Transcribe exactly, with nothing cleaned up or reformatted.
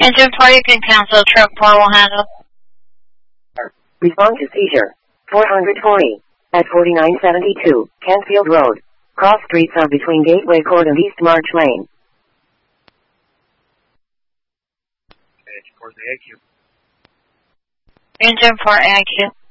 Engine four, you can cancel. Truck four will handle. Respond to seizure. four hundred forty. At forty-nine seventy-two, Canfield Road. Cross streets are between Gateway Court and East March Lane. Okay, it's for the A Q. Engine four, A I Q.